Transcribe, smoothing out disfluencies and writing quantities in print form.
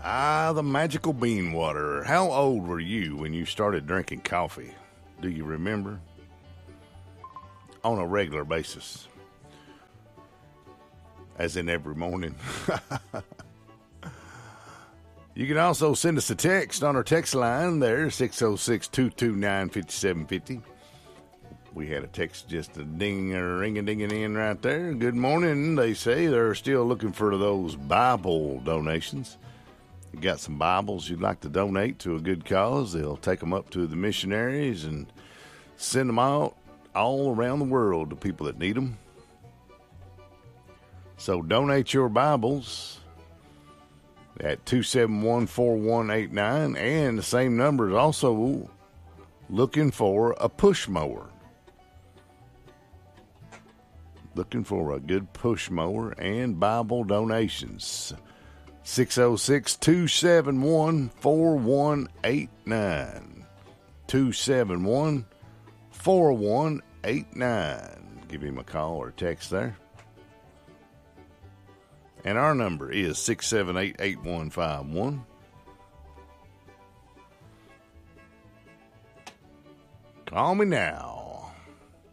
The magical bean water. How old were you when you started drinking coffee? Do you remember? On a regular basis. As in every morning. You can also send us a text on our text line there, 606-229-5750. We had a text just a ring-a-dinging in right there. Good morning. They say they're still looking for those Bible donations. You got some Bibles you'd like to donate to a good cause, they'll take them up to the missionaries and send them out all around the world to people that need them. So donate your Bibles at 271-4189, and the same number is also looking for a push mower. Looking for a good push mower and Bible donations. 606-271-4189. 271-4189. Give him a call or text there. And our number is 678-8151. Call me now.